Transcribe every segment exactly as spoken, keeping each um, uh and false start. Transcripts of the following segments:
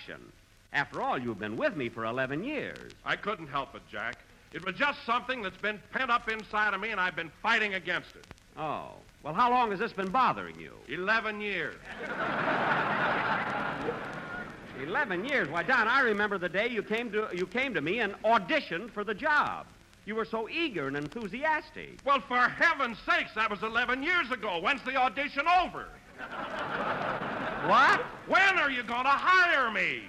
introduction. After all, you've been with me for eleven years. I couldn't help it, Jack. It was just something that's been pent up inside of me, and I've been fighting against it. Oh. Well, how long has this been bothering you? Eleven years. Eleven years? Why, Don, I remember the day you came to you came to me and auditioned for the job. You were so eager and enthusiastic. Well, for heaven's sakes, that was eleven years ago. When's the audition over? What? When are you going to hire me?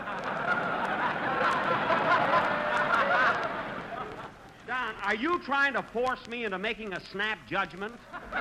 Don, are you trying to force me into making a snap judgment?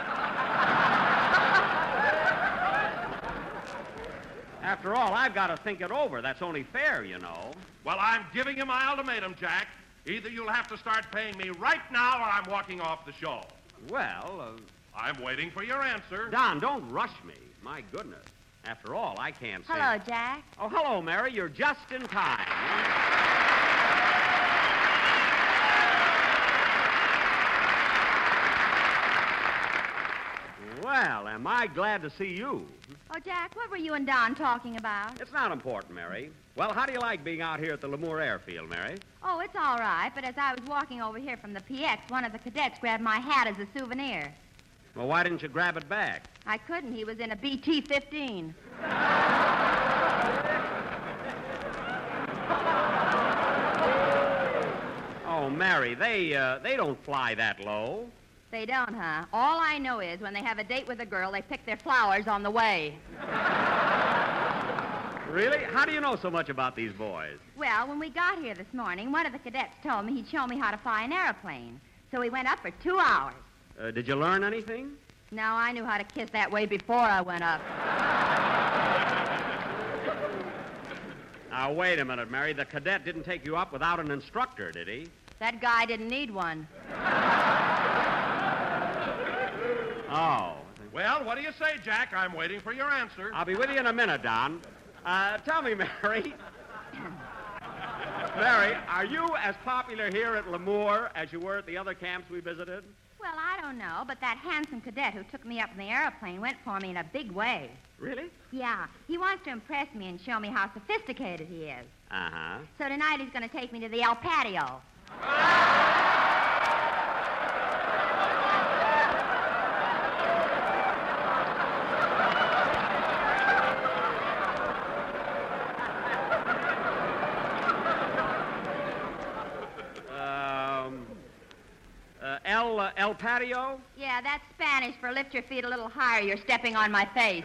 After all, I've got to think it over. That's only fair, you know. Well, I'm giving you my ultimatum, Jack. Either you'll have to start paying me right now or I'm walking off the show. Well, uh... I'm waiting for your answer. Don, don't rush me. My goodness. After all, I can't say... Hello, Jack. Oh, hello, Mary. You're just in time. Well, am I glad to see you. Oh, Jack, what were you and Don talking about? It's not important, Mary. Well, how do you like being out here at the Lemoore Airfield, Mary? Oh, it's all right, but as I was walking over here from the P X, one of the cadets grabbed my hat as a souvenir. Well, why didn't you grab it back? I couldn't. He was in a B T fifteen. Oh, Mary, they, uh, they don't fly that low. They don't, huh? All I know is when they have a date with a girl, they pick their flowers on the way. Really? How do you know so much about these boys? Well, when we got here this morning, one of the cadets told me he'd show me how to fly an airplane. So we went up for two hours. Uh, did you learn anything? No, I knew how to kiss that way before I went up. Now, wait a minute, Mary. The cadet didn't take you up without an instructor, did he? That guy didn't need one. Oh. Well, what do you say, Jack? I'm waiting for your answer. I'll be with you in a minute, Don. Uh, tell me, Mary. Mary, are you as popular here at Lemoore as you were at the other camps we visited? Well, I don't know, but that handsome cadet who took me up in the airplane went for me in a big way. Really? Yeah. He wants to impress me and show me how sophisticated he is. Uh-huh. So tonight he's going to take me to the El Patio. El, uh, El Patio? Yeah, that's Spanish for lift your feet a little higher. You're stepping on my face.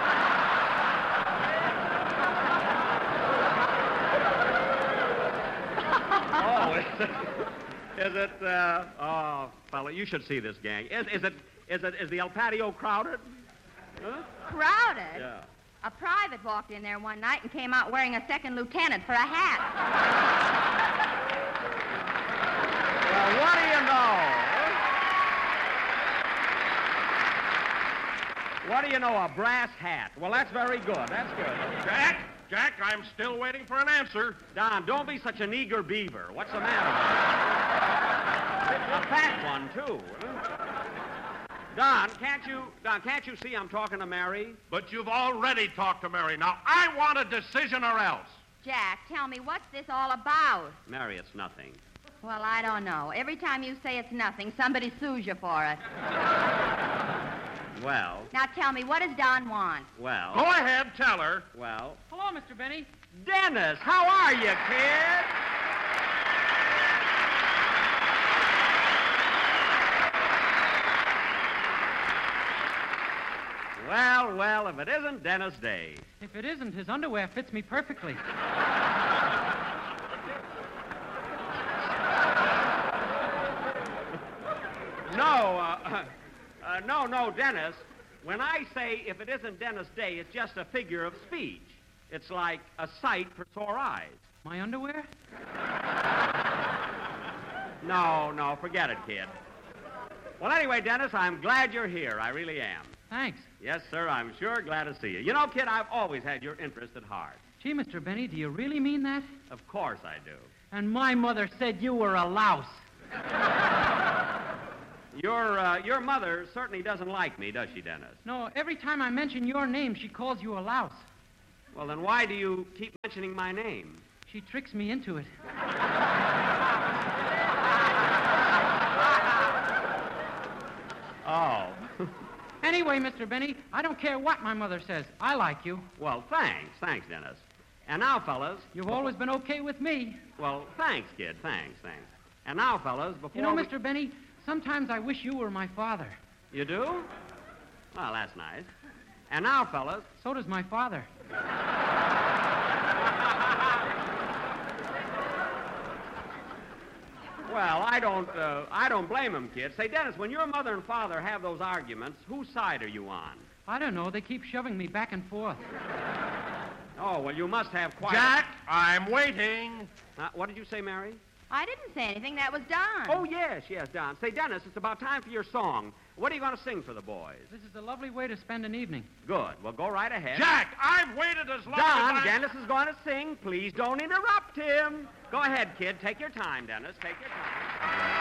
Oh, is it, uh, oh, fella, you should see this gang. Is, is it, is it, is the El Patio crowded? Huh? Crowded? Yeah. A private walked in there one night and came out wearing a second lieutenant for a hat. Well, what do you know? What do you know, a brass hat? Well, that's very good. That's good. Jack, Jack, I'm still waiting for an answer. Don, don't be such an eager beaver. What's the matter? A fat one, too. Don, can't you, Don, can't you see I'm talking to Mary? But you've already talked to Mary. Now, I want a decision or else. Jack, tell me, what's this all about? Mary, it's nothing. Well, I don't know. Every time you say it's nothing, somebody sues you for it. Well. Now tell me, what does Don want? Well. Go ahead, tell her. Well. Hello, Mister Benny. Dennis, how are you, kid? Well, well, if it isn't Dennis Day. If it isn't, his underwear fits me perfectly. No, uh, uh, no, no, Dennis. When I say if it isn't Dennis Day, it's just a figure of speech. It's like a sight for sore eyes. My underwear? No, no, forget it, kid. Well, anyway, Dennis, I'm glad you're here. I really am. Thanks. Yes, sir, I'm sure glad to see you. You know, kid, I've always had your interest at heart. Gee, Mister Benny, do you really mean that? Of course I do. And my mother said you were a louse. Your, uh, your mother certainly doesn't like me, does she, Dennis? No, every time I mention your name, she calls you a louse. Well, then why do you keep mentioning my name? She tricks me into it. Oh. Anyway, Mister Benny, I don't care what my mother says. I like you. Well, thanks. Thanks, Dennis. And now, fellas... You've always been okay with me. Well, thanks, kid. Thanks, thanks. And now, fellas, before You know, we... Mister Benny, sometimes I wish you were my father. You do? Well, that's nice. And now, fellas... So does my father. Well, I don't, uh, I don't blame him, kid. Say, Dennis, when your mother and father have those arguments, whose side are you on? I don't know. They keep shoving me back and forth. Oh, well, you must have quite... Jack, I'm waiting. Uh, what did you say, Mary? I didn't say anything. That was Don. Oh, yes, yes, Don. Say, Dennis, it's about time for your song. What are you going to sing for the boys? This is a lovely way to spend an evening. Good. Well, go right ahead. Jack, I've waited as long Don, as I... Dennis is going to sing. Please don't interrupt him. Go ahead, kid. Take your time, Dennis. Take your time.